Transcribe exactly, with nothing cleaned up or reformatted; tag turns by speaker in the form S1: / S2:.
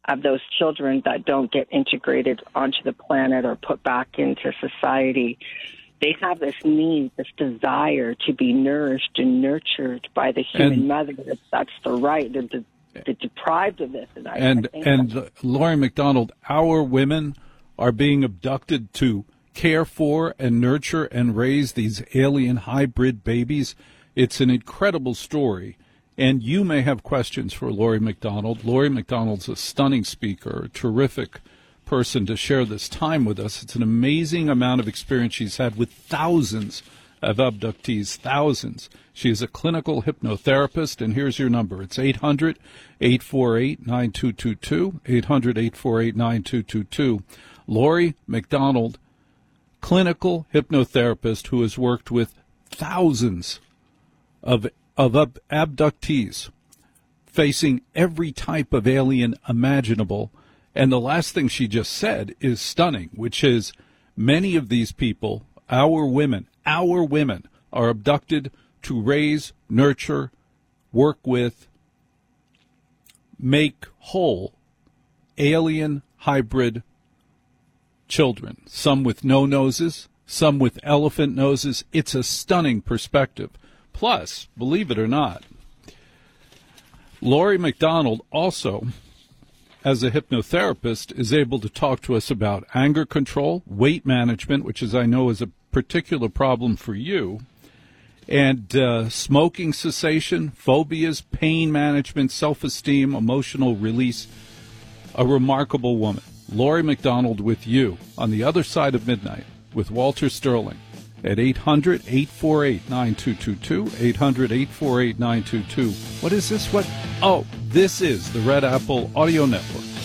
S1: of those children that don't get integrated onto the planet or put back into society. They have this need, this desire to be nourished and nurtured by the human
S2: and,
S1: mother. That's the right. They're, de- they're deprived of this. And, I,
S2: and,
S1: I think
S2: and uh, Laurie McDonald, our women are being abducted to care for and nurture and raise these alien hybrid babies. It's an incredible story. And you may have questions for Laurie McDonald. Laurie McDonald's a stunning speaker, a terrific person to share this time with us. It's an amazing amount of experience she's had with thousands of abductees, thousands. She is a clinical hypnotherapist, and here's your number. It's eight hundred, eight four eight, nine two two two, eight hundred, eight four eight, nine two two two. Laurie McDonald, clinical hypnotherapist who has worked with thousands of of ab- abductees facing every type of alien imaginable. And the last thing she just said is stunning, which is many of these people, our women, our women, are abducted to raise, nurture, work with, make whole alien hybrid children, some with no noses, some with elephant noses. It's a stunning perspective. Plus, believe it or not, Laurie McDonald also, as a hypnotherapist, is able to talk to us about anger control, weight management, which is I know is a particular problem for you, and uh, smoking cessation, phobias, pain management, self-esteem, emotional release. A remarkable woman. Laurie McDonald with you on the other side of midnight with Walter Sterling at eight hundred, eight four eight, nine two two two, eight hundred, eight four eight, nine two two two. What is this? What? Oh, this is the Red Apple Audio Network.